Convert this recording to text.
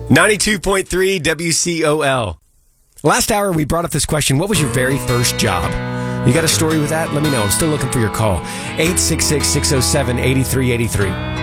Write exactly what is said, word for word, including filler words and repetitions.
ninety-two point three W C O L. Last hour, we brought up this question. What was your very first job? You got a story with that? Let me know. I'm still looking for your call. eight six six, six oh seven, eight three eight three.